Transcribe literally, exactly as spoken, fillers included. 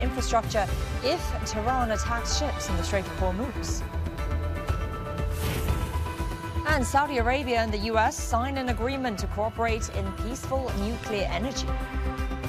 infrastructure if Tehran attacks ships in the Strait of Hormuz. And Saudi Arabia and the U S sign an agreement to cooperate in peaceful nuclear energy.